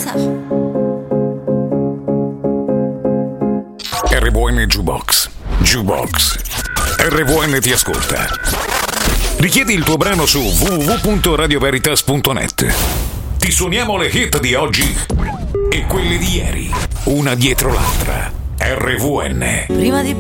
RVN Jukebox. Jukebox. RVN ti ascolta. Richiedi il tuo brano su www.radioveritas.net. Ti suoniamo le hit di oggi e quelle di ieri, una dietro l'altra. RVN. Prima di